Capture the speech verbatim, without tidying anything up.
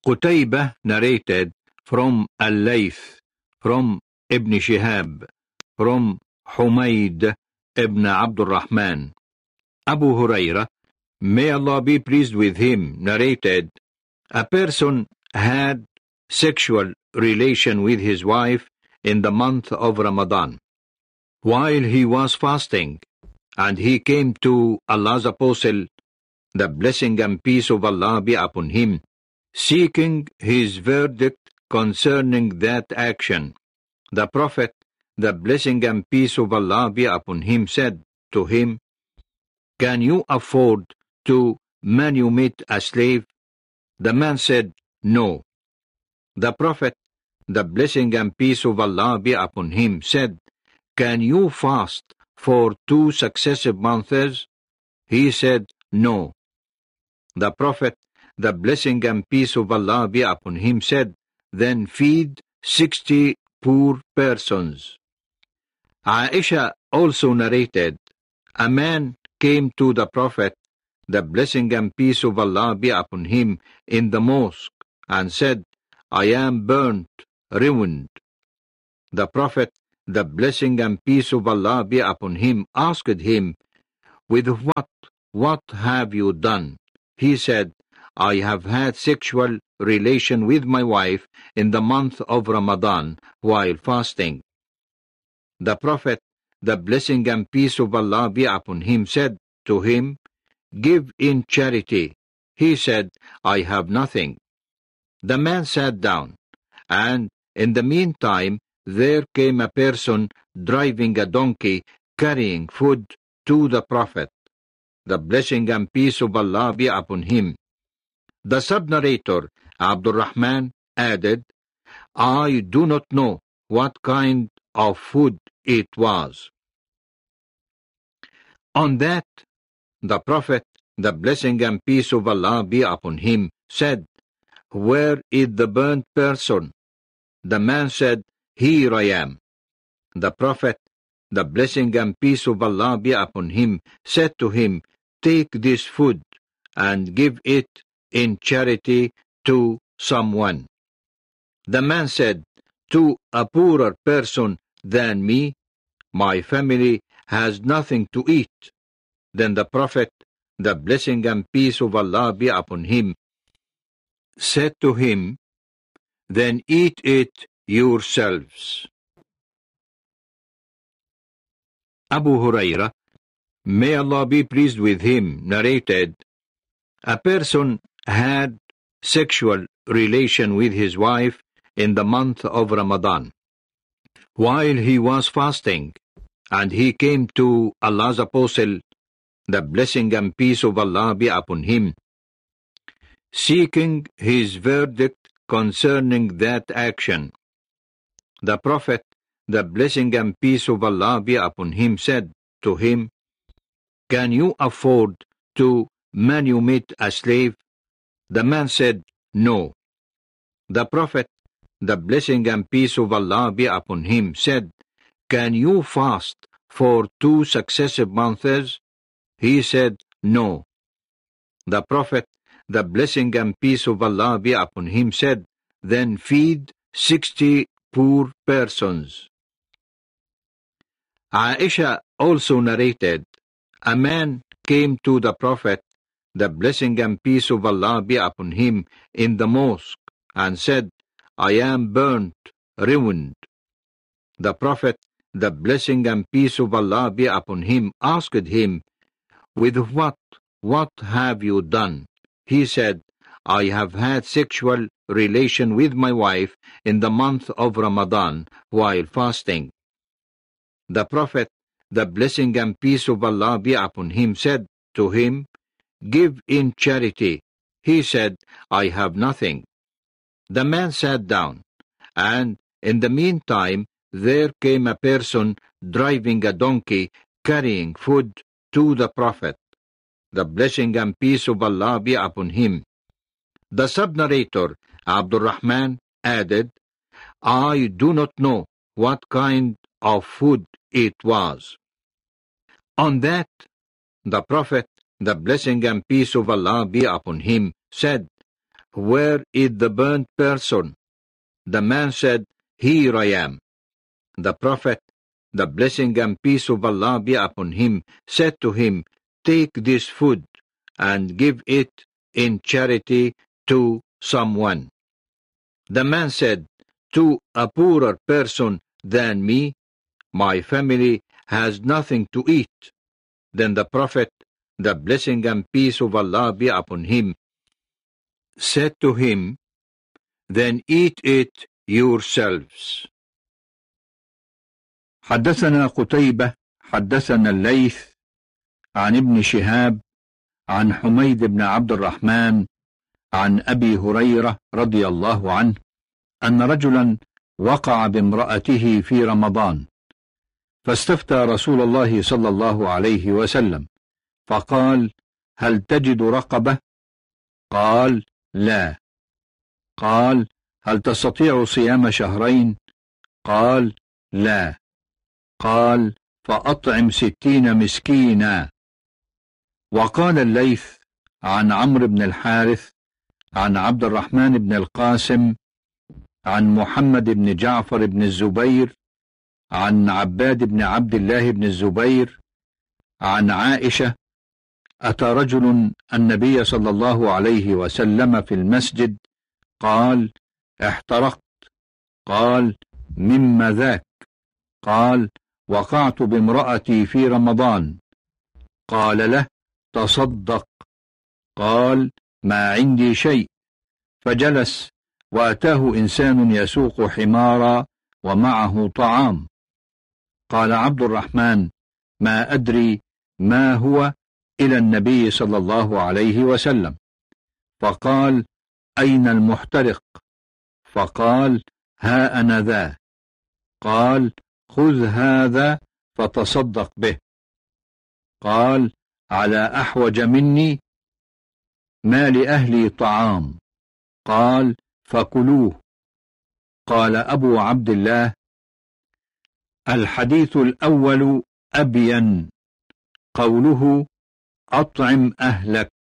Qutaybah narrated from Al-Layth, from Ibn Shihab, from Humayd ibn Abdul Rahman. Abu Huraira, may Allah be pleased with him, narrated, a person had sexual relation with his wife in the month of Ramadan, while he was fasting, and he came to Allah's Apostle, the blessing and peace of Allah be upon him, seeking his verdict concerning that action. The Prophet, the blessing and peace of Allah be upon him, said to him, "Can you afford to manumit a slave?" The man said, "No." The Prophet, the blessing and peace of Allah be upon him, said, "Can you fast for two successive months?" He said, "No." The Prophet, the blessing and peace of Allah be upon him, said, "Then feed sixty poor persons." Aisha also narrated, a man came to the Prophet, the blessing and peace of Allah be upon him, in the mosque, and said, "I am burnt, ruined." The Prophet, the blessing and peace of Allah be upon him, asked him, "With what? What have you done?" He said, "I have had sexual relation with my wife in the month of Ramadan while fasting." The Prophet, the blessing and peace of Allah be upon him, said to him, "Give in charity." He said, "I have nothing." The man sat down, and in the meantime there came a person driving a donkey carrying food to the Prophet, the blessing and peace of Allah be upon him. The sub-narrator, Abdul Rahman, added, "I do not know what kind of food it was." On that, the Prophet, the blessing and peace of Allah be upon him, said, "Where is the burnt person?" The man said, "Here I am." The Prophet, the blessing and peace of Allah be upon him, said to him, "Take this food and give it in charity to someone." The man said, "To a poorer person than me? My family has nothing to eat." Then the Prophet, the blessing and peace of Allah be upon him, said to him, "Then eat it yourselves." Abu Huraira, may Allah be pleased with him, narrated, a person had sexual relation with his wife in the month of Ramadan, while he was fasting, and he came to Allah's Apostle, the blessing and peace of Allah be upon him, seeking his verdict concerning that action. The Prophet, the blessing and peace of Allah be upon him, said to him, "Can you afford to manumit a slave?" The man said, "No." The Prophet, the blessing and peace of Allah be upon him, said, "Can you fast for two successive months?" He said, "No." The Prophet, the blessing and peace of Allah be upon him, said, "Then feed sixty poor persons." Aisha also narrated, a man came to the Prophet, the blessing and peace of Allah be upon him, in the mosque, and said, "I am burnt, ruined." The Prophet, the blessing and peace of Allah be upon him, asked him, "With what? What have you done?" He said, "I have had sexual relation with my wife in the month of Ramadan while fasting." The Prophet, the blessing and peace of Allah be upon him, said to him, "Give in charity." He said, "I have nothing." The man sat down, and in the meantime there came a person driving a donkey carrying food to the Prophet, the blessing and peace of Allah be upon him. The sub-narrator, Abdul Rahman, added, "I do not know what kind of food it was." On that, the Prophet, the blessing and peace of Allah be upon him, said, "Where is the burnt person?" The man said, "Here I am." The Prophet, the blessing and peace of Allah be upon him, said to him, "Take this food and give it in charity to someone." The man said, "To a poorer person than me, my family has nothing to eat." Then the Prophet, the blessing and peace of Allah be upon him, said to him, "Then eat it yourselves." حدثنا قتيبة حدثنا الليث عن ابن شهاب عن حميد بن عبد الرحمن عن أبي هريرة رضي الله عنه أن رجلا وقع بامرأته في رمضان، فاستفتى رسول الله صلى الله عليه وسلم فقال: هل تجد رقبة؟ قال: لا. قال: هل تستطيع صيام شهرين؟ قال: لا. قال: فأطعم ستين مسكينا. وقال الليث عن عمرو بن الحارث عن عبد الرحمن بن القاسم عن محمد بن جعفر بن الزبير عن عباد بن عبد الله بن الزبير عن عائشة: أتى رجل النبي صلى الله عليه وسلم في المسجد، قال: احترقت. قال: مما ذاك؟ قال: وقعت بامرأتي في رمضان. قال له: تصدق. قال: ما عندي شيء. فجلس، وأتاه إنسان يسوق حمارا ومعه طعام. قال عبد الرحمن: ما أدري ما هو، إلى النبي صلى الله عليه وسلم، فقال: أين المحترق؟ فقال: ها أنا ذا. قال: خذ هذا فتصدق به. قال: على أحوج مني؟ ما لأهلي طعام. قال: فكلوه. قال أبو عبد الله: الحديث الأول أبين، قوله أطعم أهلك.